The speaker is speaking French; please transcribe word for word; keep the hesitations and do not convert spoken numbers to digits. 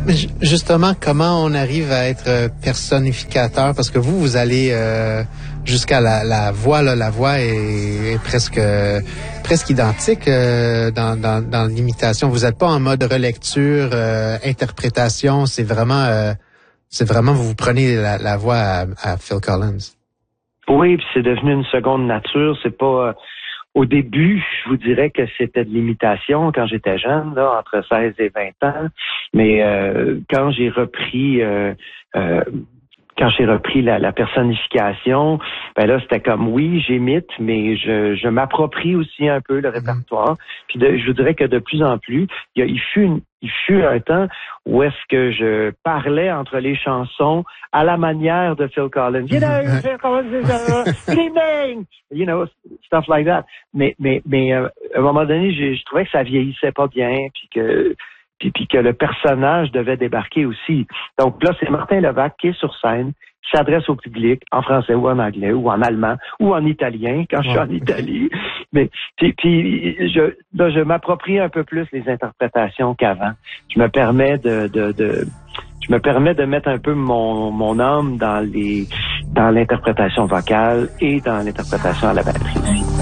Mais justement, comment on arrive à être personnificateur? Parce que vous, vous allez euh, jusqu'à la, la voix, là, la voix est, est presque presque identique euh, dans, dans, dans l'imitation. Vous n'êtes pas en mode relecture, euh, interprétation. C'est vraiment, euh, c'est vraiment vous prenez la, la voix à, à Phil Collins. Oui, puis c'est devenu une seconde nature. C'est pas. Euh, au début, je vous dirais que c'était de l'imitation quand j'étais jeune, là, entre seize et vingt ans. Mais euh, quand j'ai repris. Euh, euh, Quand j'ai repris la, la personnification, ben là, c'était comme, oui, j'imite, mais je, je m'approprie aussi un peu le répertoire. Puis de, je vous dirais que de plus en plus, il, y a, il, fut une, il fut un temps où est-ce que je parlais entre les chansons à la manière de Phil Collins. You know, Phil Collins, good evening! You know, stuff like that. Mais, mais, mais euh, à un moment donné, je, je trouvais que ça vieillissait pas bien, puis que... Puis, puis que le personnage devait débarquer aussi. Donc là, c'est Martin Levac qui est sur scène, qui s'adresse au public en français ou en anglais ou en allemand ou en italien quand je suis en Italie. Mais puis, puis je, là, je m'approprie un peu plus les interprétations qu'avant. Je me permets de, de, de je me permets de mettre un peu mon, mon âme dans les dans l'interprétation vocale et dans l'interprétation à la batterie aussi.